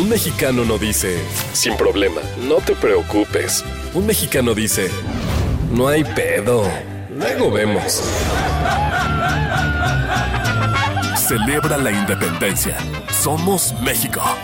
Un mexicano no dice, sin problema, no te preocupes. Un mexicano dice, no hay pedo, luego vemos. Celebra la independencia. Somos México.